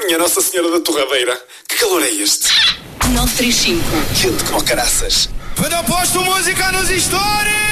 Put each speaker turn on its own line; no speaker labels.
minha Nossa Senhora da Torradeira. Que calor é este?
935.
Quente como caraças.
Quando eu posto música nos stories.